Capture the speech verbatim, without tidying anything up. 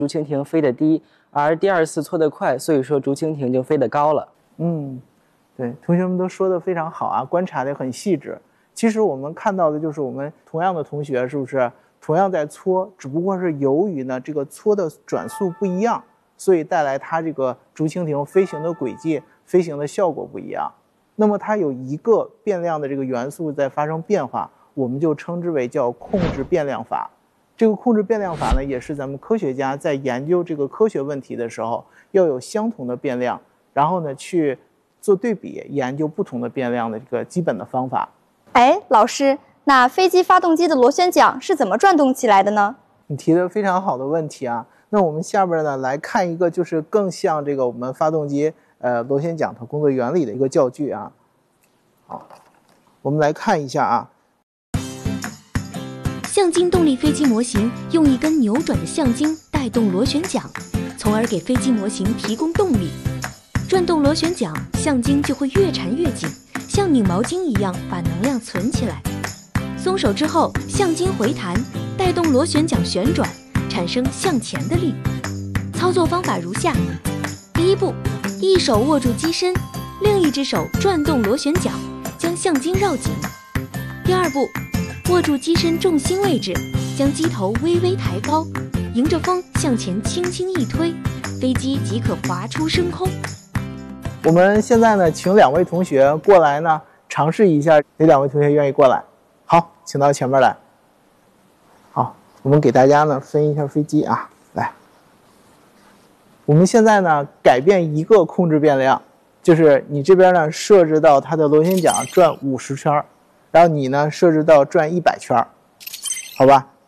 竹蜻蜓飞得低，而第二次搓得快，所以说竹蜻蜓就飞得高了。 嗯，对，同学们都说得非常好啊，观察得很细致。其实我们看到的就是我们同样的同学，是不是同样在搓，只不过是由于呢这个搓的转速不一样，所以带来它这个竹蜻蜓飞行的轨迹、飞行的效果不一样。那么它有一个变量的这个元素在发生变化，我们就称之为叫控制变量法。这个控制变量法呢，也是咱们科学家在研究这个科学问题的时候，要有相同的变量，然后呢去做对比，研究不同的变量的这个基本的方法。 哎，老师，那飞机发动机的螺旋桨是怎么转动起来的呢？ 你提的非常好的问题啊。那我们下边呢来看一个就是更像这个我们发动机呃螺旋桨它工作原理的一个教具啊。好，我们来看一下啊。 象晶动力飞机模型用一根扭转的象晶带动螺旋桨，从而给飞机模型提供动力。转动螺旋桨，象晶就会越缠越紧，像拧毛巾一样把能量存起来。松手之后，象晶回弹，带动螺旋桨旋转，产生向前的力。操作方法如下：第一步，一手握住机身，另一只手转动螺旋桨，将象晶绕紧。第二步，握住机身重心位置，将机头微微抬高，迎着风向前轻轻一推，飞机即可滑出升空。 我们现在呢，请两位同学过来呢，尝试一下。哪两位同学愿意过来？好，请到前面来。好，我们给大家呢分一下飞机啊，来。我们现在呢改变一个控制变量，就是你这边呢设置到它的螺旋桨转五十圈，然后你呢设置到转一百圈，好吧？